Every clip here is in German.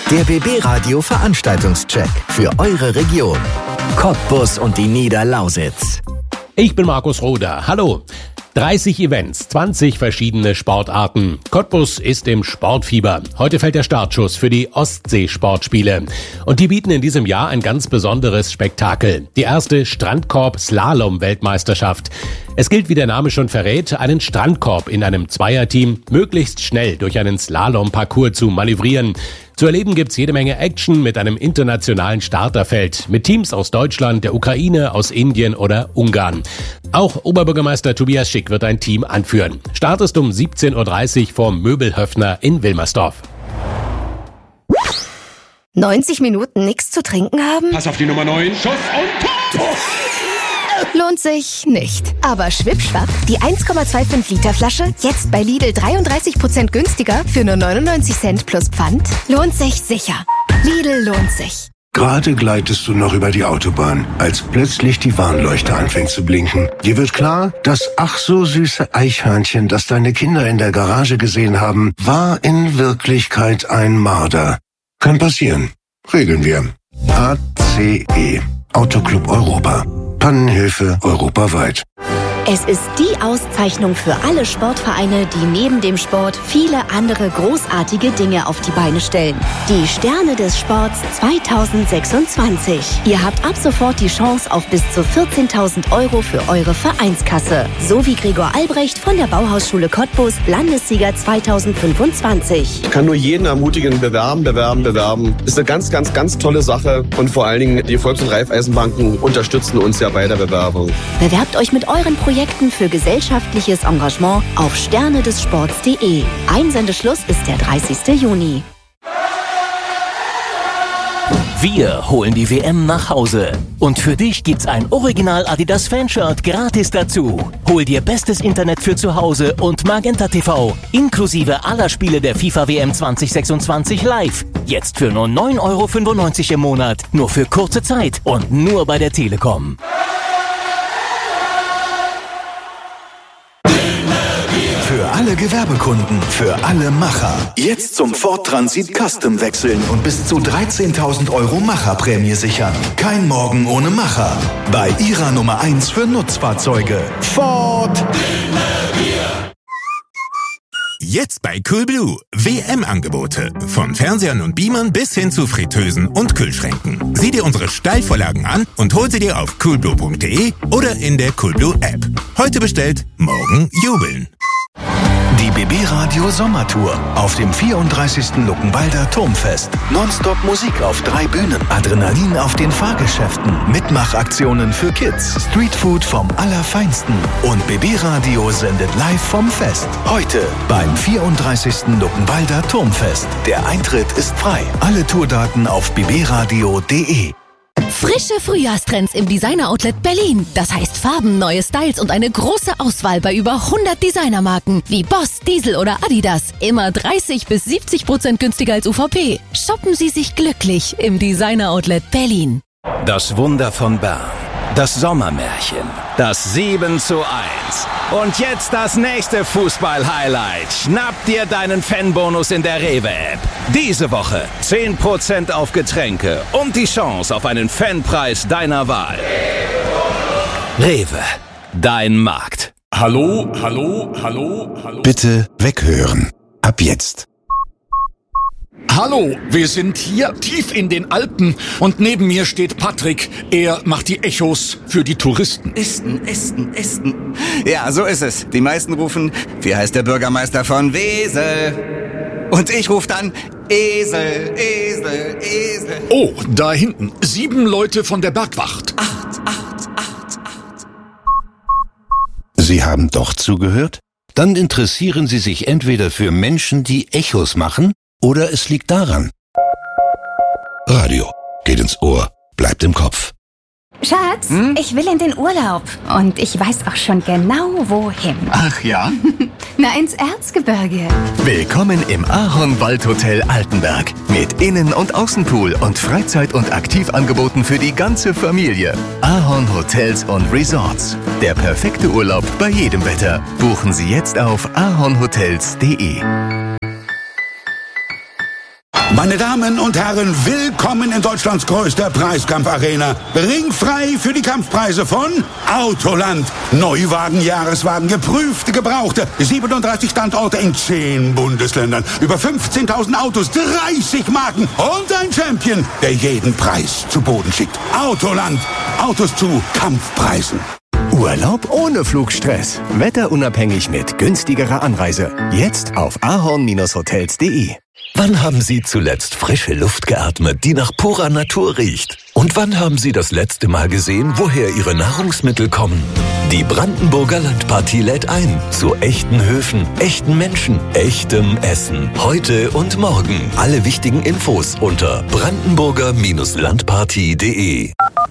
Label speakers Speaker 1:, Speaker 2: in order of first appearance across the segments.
Speaker 1: Der BB Radio Veranstaltungscheck für eure Region. Cottbus und die Niederlausitz.
Speaker 2: Ich bin Markus Roder. Hallo. 30 Events, 20 verschiedene Sportarten. Cottbus ist im Sportfieber. Heute fällt der Startschuss für die Ostsee-Sportspiele. Und die bieten in diesem Jahr ein ganz besonderes Spektakel. Die erste Strandkorb-Slalom-Weltmeisterschaft. Es gilt, wie der Name schon verrät, einen Strandkorb in einem Zweierteam möglichst schnell durch einen Slalom-Parcours zu manövrieren. Zu erleben gibt's jede Menge Action mit einem internationalen Starterfeld, mit Teams aus Deutschland, der Ukraine, aus Indien oder Ungarn. Auch Oberbürgermeister Tobias Schick wird ein Team anführen. Start ist um 17.30 Uhr vorm Möbelhöfner in Wilmersdorf.
Speaker 3: 90 Minuten nichts zu trinken haben?
Speaker 4: Pass auf die Nummer 9, Schuss und Tor!
Speaker 3: Lohnt sich nicht. Aber schwippschwapp, die 1,25 Liter Flasche jetzt bei Lidl 33% günstiger für nur 99 Cent plus Pfand? Lohnt sich sicher. Lidl lohnt sich.
Speaker 5: Gerade gleitest du noch über die Autobahn, als plötzlich die Warnleuchte anfängt zu blinken. Dir wird klar, das ach so süße Eichhörnchen, das deine Kinder in der Garage gesehen haben, war in Wirklichkeit ein Marder. Kann passieren. Regeln wir. ACE. Autoclub Europa. Pannenhilfe europaweit.
Speaker 6: Es ist die Auszeichnung für alle Sportvereine, die neben dem Sport viele andere großartige Dinge auf die Beine stellen. Die Sterne des Sports 2026. Ihr habt ab sofort die Chance auf bis zu 14.000 € für eure Vereinskasse. So wie Gregor Albrecht von der Bauhausschule Cottbus, Landessieger 2025.
Speaker 7: Ich kann nur jeden ermutigen, bewerben. Ist eine ganz, ganz, ganz tolle Sache. Und vor allen Dingen, die Volks- und Raiffeisenbanken unterstützen uns ja bei der Bewerbung.
Speaker 6: Bewerbt euch mit euren Projekten für gesellschaftliches Engagement auf sternedessports.de. Einsendeschluss ist der 30. Juni.
Speaker 8: Wir holen die WM nach Hause. Und für dich gibt's ein Original Adidas Fanshirt gratis dazu. Hol dir bestes Internet für zu Hause und Magenta TV, inklusive aller Spiele der FIFA WM 2026 live. Jetzt für nur 9,95 € im Monat. Nur für kurze Zeit und nur bei der Telekom.
Speaker 1: Für alle Gewerbekunden, für alle Macher. Jetzt zum Ford Transit Custom wechseln und bis zu 13.000 € Macherprämie sichern. Kein Morgen ohne Macher. Bei ihrer Nummer 1 für Nutzfahrzeuge. Ford.
Speaker 9: Jetzt bei Coolblue. WM-Angebote. Von Fernsehern und Beamern bis hin zu Fritteusen und Kühlschränken. Sieh dir unsere Steilvorlagen an und hol sie dir auf coolblue.de oder in der Coolblue App. Heute bestellt, morgen jubeln.
Speaker 1: Die BB Radio Sommertour auf dem 34. Luckenwalder Turmfest. Nonstop Musik auf 3 Bühnen. Adrenalin auf den Fahrgeschäften. Mitmachaktionen für Kids. Streetfood vom Allerfeinsten. Und BB Radio sendet live vom Fest. Heute beim 34. Luckenwalder Turmfest. Der Eintritt ist frei. Alle Tourdaten auf bbradio.de.
Speaker 3: Frische Frühjahrstrends im Designer-Outlet Berlin. Das heißt Farben, neue Styles und eine große Auswahl bei über 100 Designermarken wie Boss, Diesel oder Adidas. Immer 30-70% günstiger als UVP. Shoppen Sie sich glücklich im Designer-Outlet Berlin.
Speaker 8: Das Wunder von Bern. Das Sommermärchen. Das 7:1. Und jetzt das nächste Fußball-Highlight. Schnapp dir deinen Fanbonus in der Rewe-App. Diese Woche 10% auf Getränke und die Chance auf einen Fanpreis deiner Wahl. Rewe, dein Markt.
Speaker 4: Hallo.
Speaker 1: Bitte weghören. Ab jetzt.
Speaker 10: Hallo, wir sind hier tief in den Alpen und neben mir steht Patrick. Er macht die Echos für die Touristen.
Speaker 11: Esten. Ja, so ist es. Die meisten rufen, wie heißt der Bürgermeister von Wesel? Und ich rufe dann, Esel.
Speaker 10: Oh, da hinten, 7 Leute von der Bergwacht.
Speaker 11: 8.
Speaker 5: Sie haben doch zugehört? Dann interessieren Sie sich entweder für Menschen, die Echos machen, oder es liegt daran. Radio geht ins Ohr, bleibt im Kopf.
Speaker 12: Schatz, ich will in den Urlaub. Und ich weiß auch schon genau, wohin.
Speaker 11: Ach ja?
Speaker 12: Na, ins Erzgebirge.
Speaker 1: Willkommen im Ahorn-Waldhotel Altenberg. Mit Innen- und Außenpool und Freizeit- und Aktivangeboten für die ganze Familie. Ahorn Hotels und Resorts. Der perfekte Urlaub bei jedem Wetter. Buchen Sie jetzt auf ahornhotels.de.
Speaker 13: Meine Damen und Herren, willkommen in Deutschlands größter Preiskampfarena. Ringfrei für die Kampfpreise von Autoland. Neuwagen, Jahreswagen, geprüfte, gebrauchte. 37 Standorte in 10 Bundesländern. Über 15.000 Autos, 30 Marken und ein Champion, der jeden Preis zu Boden schickt. Autoland. Autos zu Kampfpreisen.
Speaker 1: Urlaub ohne Flugstress. Wetterunabhängig mit günstigerer Anreise. Jetzt auf ahorn-hotels.de.
Speaker 14: Wann haben Sie zuletzt frische Luft geatmet, die nach purer Natur riecht? Und wann haben Sie das letzte Mal gesehen, woher Ihre Nahrungsmittel kommen? Die Brandenburger Landpartie lädt ein zu echten Höfen, echten Menschen, echtem Essen. Heute und morgen. Alle wichtigen Infos unter brandenburger-landpartie.de.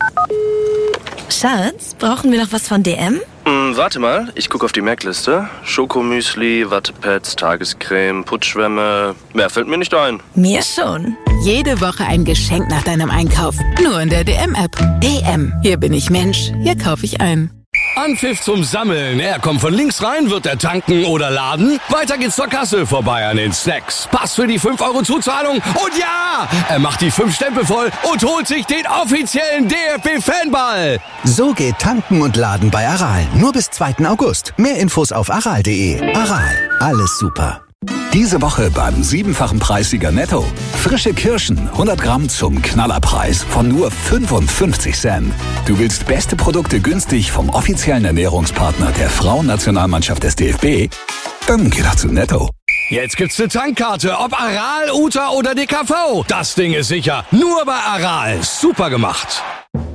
Speaker 15: Schatz, brauchen wir noch was von DM?
Speaker 16: Warte mal, ich gucke auf die Merkliste. Schokomüsli, Wattepads, Tagescreme, Putzschwämme. Mehr fällt mir nicht ein.
Speaker 15: Mir schon.
Speaker 17: Jede Woche ein Geschenk nach deinem Einkauf. Nur in der DM-App. DM. Hier bin ich Mensch. Hier kaufe ich ein.
Speaker 10: Anpfiff zum Sammeln. Er kommt von links rein, wird er tanken oder laden. Weiter geht's zur Kasse, vorbei an den Snacks. Pass für die 5 € Zuzahlung. Und ja, er macht die 5 Stempel voll und holt sich den offiziellen DFB-Fanball.
Speaker 18: So geht Tanken und Laden bei Aral. Nur bis 2. August. Mehr Infos auf aral.de. Aral. Alles super.
Speaker 19: Diese Woche beim 7-fachen Preissieger Netto. Frische Kirschen, 100 Gramm zum Knallerpreis von nur 55 Cent. Du willst beste Produkte günstig vom offiziellen Ernährungspartner der Frauennationalmannschaft des DFB? Dann geh doch zu Netto.
Speaker 10: Jetzt gibt's eine Tankkarte, ob Aral, Uta oder DKV. Das Ding ist sicher. Nur bei Aral. Super gemacht.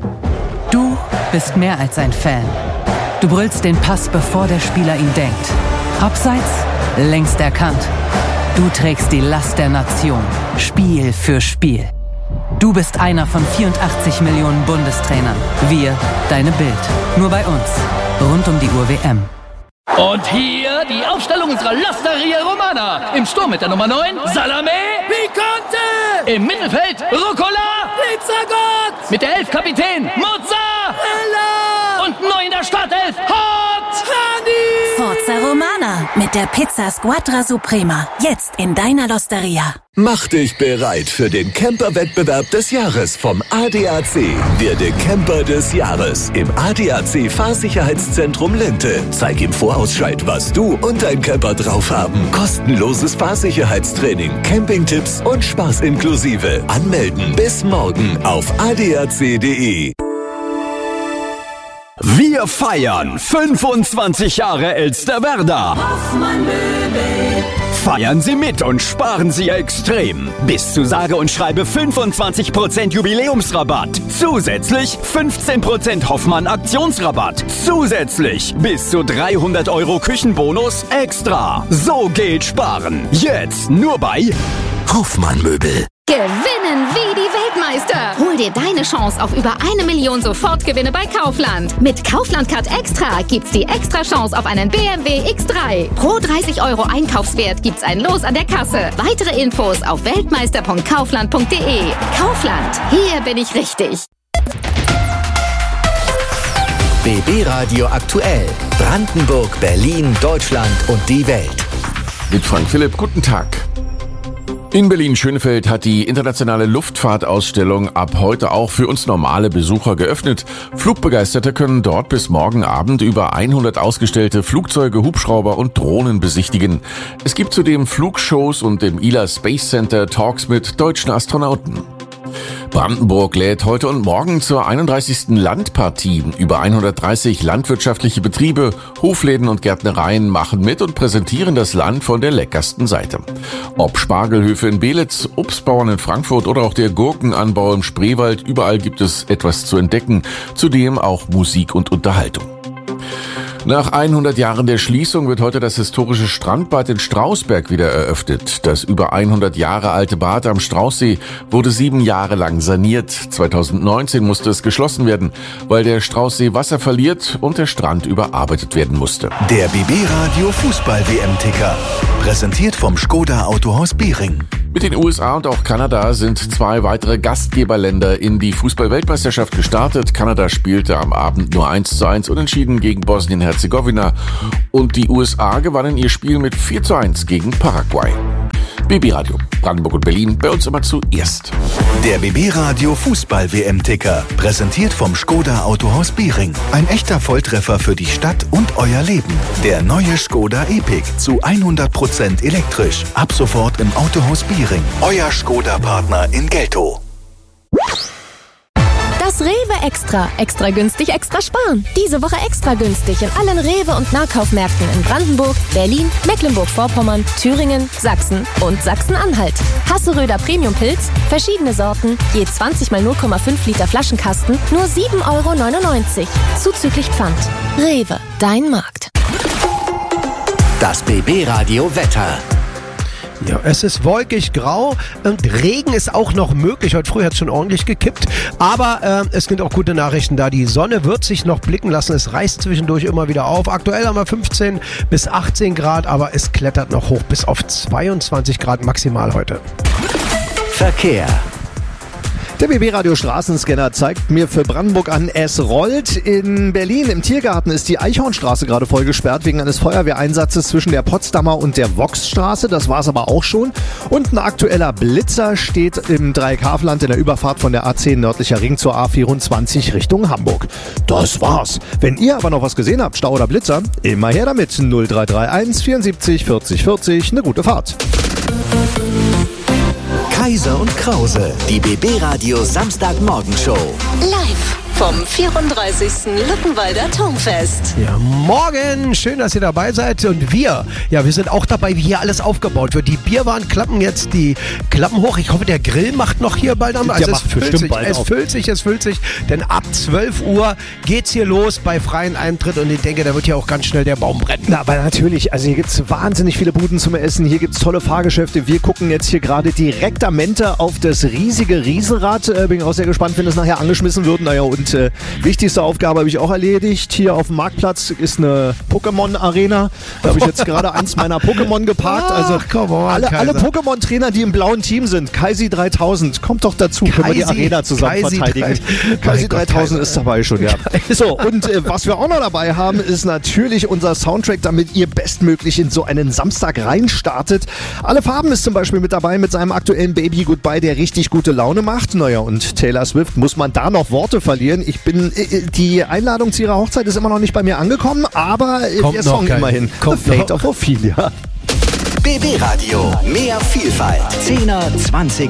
Speaker 20: Du bist mehr als ein Fan. Du brüllst den Pass, bevor der Spieler ihn denkt. Abseits? Längst erkannt. Du trägst die Last der Nation. Spiel für Spiel. Du bist einer von 84 Millionen Bundestrainern. Wir, deine Bild. Nur bei uns. Rund um die Uhr WM.
Speaker 21: Und hier die Aufstellung unserer L'Osteria Romana. Im Sturm mit der Nummer 9, Salame Picante. Im Mittelfeld, Rucola Pizzagott. Mit der 11 Kapitän, Mozzarella. Und neu in der Startelf, Hot Honey.
Speaker 15: Forza Romana mit der Pizza Squadra Suprema. Jetzt in deiner L'Osteria.
Speaker 14: Mach dich bereit für den Camper-Wettbewerb des Jahres vom ADAC. Werde Camper des Jahres im ADAC Fahrsicherheitszentrum Linte. Zeig im Vorausscheid, was du und dein Camper drauf haben. Kostenloses Fahrsicherheitstraining, Campingtipps und Spaß inklusive. Anmelden bis morgen auf adac.de.
Speaker 22: Wir feiern 25 Jahre Elsterwerda. Feiern Sie mit und sparen Sie extrem. Bis zu sage und schreibe 25% Jubiläumsrabatt. Zusätzlich 15% Hoffmann Aktionsrabatt. Zusätzlich bis zu 300 € Küchenbonus extra. So geht sparen. Jetzt nur bei
Speaker 14: Hoffmann Möbel.
Speaker 23: Gewinnen wie die Weltmeister. Hol dir deine Chance auf über 1 Million Sofortgewinne bei Kaufland. Mit Kaufland Card Extra gibt's die extra Chance auf einen BMW X3. Pro 30 € Einkaufswert gibt's ein Los an der Kasse. Weitere Infos auf weltmeister.kaufland.de. Kaufland, hier bin ich richtig.
Speaker 1: BB Radio aktuell. Brandenburg, Berlin, Deutschland und die Welt.
Speaker 24: Mit Frank Philipp, guten Tag. In Berlin-Schönefeld hat die internationale Luftfahrtausstellung ab heute auch für uns normale Besucher geöffnet. Flugbegeisterte können dort bis morgen Abend über 100 ausgestellte Flugzeuge, Hubschrauber und Drohnen besichtigen. Es gibt zudem Flugshows und im ILA Space Center Talks mit deutschen Astronauten. Brandenburg lädt heute und morgen zur 31. Landpartie. Über 130 landwirtschaftliche Betriebe, Hofläden und Gärtnereien machen mit und präsentieren das Land von der leckersten Seite. Ob Spargelhöfe in Belitz, Obstbauern in Frankfurt oder auch der Gurkenanbau im Spreewald, überall gibt es etwas zu entdecken. Zudem auch Musik und Unterhaltung. Nach 100 Jahren der Schließung wird heute das historische Strandbad in Strausberg wieder eröffnet. Das über 100 Jahre alte Bad am Straußsee wurde 7 Jahre lang saniert. 2019 musste es geschlossen werden, weil der Straußsee Wasser verliert und der Strand überarbeitet werden musste.
Speaker 1: Der BB Radio Fußball-WM-Ticker. Präsentiert vom Škoda Autohaus Bering.
Speaker 24: Mit den USA und auch Kanada sind 2 weitere Gastgeberländer in die Fußball-Weltmeisterschaft gestartet. Kanada spielte am Abend nur 1:1 unentschieden gegen Bosnien-Herzegowina und die USA gewannen ihr Spiel mit 4:1 gegen Paraguay. BB Radio, Brandenburg und Berlin, bei uns immer zuerst.
Speaker 1: Der BB Radio Fußball-WM-Ticker, präsentiert vom Skoda Autohaus Biering. Ein echter Volltreffer für die Stadt und euer Leben. Der neue Skoda Epic zu 100% elektrisch. Ab sofort im Autohaus Biering. Euer Skoda-Partner in Geltow.
Speaker 3: Das Rewe Extra. Extra günstig, extra sparen. Diese Woche extra günstig in allen Rewe- und Nahkaufmärkten in Brandenburg, Berlin, Mecklenburg-Vorpommern, Thüringen, Sachsen und Sachsen-Anhalt. Hasseröder Premium-Pilz, verschiedene Sorten, je 20 mal 0,5 Liter Flaschenkasten, nur 7,99 €. Zuzüglich Pfand. Rewe, dein Markt.
Speaker 18: Das BB-Radio Wetter.
Speaker 2: Ja, es ist wolkig grau und Regen ist auch noch möglich. Heute früh hat es schon ordentlich gekippt, aber es sind auch gute Nachrichten da. Die Sonne wird sich noch blicken lassen. Es reißt zwischendurch immer wieder auf. Aktuell haben wir 15 bis 18 Grad, aber es klettert noch hoch bis auf 22 Grad maximal heute.
Speaker 18: Verkehr.
Speaker 6: Der BB-Radio Straßenscanner zeigt mir für Brandenburg an, es rollt. In Berlin im Tiergarten ist die Eichhornstraße gerade voll gesperrt wegen eines Feuerwehreinsatzes zwischen der Potsdamer und der Voxstraße. Das war's aber auch schon. Und ein aktueller Blitzer steht im Dreieckhavenland in der Überfahrt von der A10 nördlicher Ring zur A24 Richtung Hamburg. Das war's. Wenn ihr aber noch was gesehen habt, Stau oder Blitzer, immer her damit. 0331 74 40 40. Eine gute Fahrt.
Speaker 18: Kaiser und Krause, die BB-Radio Samstagmorgenshow.
Speaker 7: Live vom 34. Luckenwalder Turmfest.
Speaker 2: Ja, morgen. Schön, dass ihr dabei seid. Und wir sind auch dabei, wie hier alles aufgebaut wird. Die Bierwaren klappen jetzt die Klappen hoch. Ich hoffe, der Grill macht noch hier bald am.
Speaker 6: Also es
Speaker 2: füllt sich. Denn ab 12 Uhr geht's hier los bei freien Eintritt. Und ich denke, da wird ja auch ganz schnell der Baum brennen.
Speaker 6: Na, aber natürlich. Also hier gibt's wahnsinnig viele Buden zum Essen. Hier gibt's tolle Fahrgeschäfte. Wir gucken jetzt hier gerade direkt am Mente auf das riesige Riesenrad. Bin auch sehr gespannt, wenn es nachher angeschmissen wird. Naja, und wichtigste Aufgabe habe ich auch erledigt. Hier auf dem Marktplatz ist eine Pokémon-Arena. Da habe ich jetzt gerade eins meiner Pokémon geparkt. Also alle Pokémon-Trainer, die im blauen Team sind. Kaisi 3000, kommt doch dazu. Können wir die Arena zusammen verteidigen. Kaisi 3000 ist dabei schon, ja. So, und was wir auch noch dabei haben, ist natürlich unser Soundtrack, damit ihr bestmöglich in so einen Samstag reinstartet. Alle Farben ist zum Beispiel mit dabei mit seinem aktuellen Baby Goodbye, der richtig gute Laune macht. Naja, und Taylor Swift, muss man da noch Worte verlieren? Die Einladung zu ihrer Hochzeit ist immer noch nicht bei mir angekommen, aber der Song immerhin. The Fate of Ophelia.
Speaker 18: BB Radio, mehr Vielfalt. 10er, 20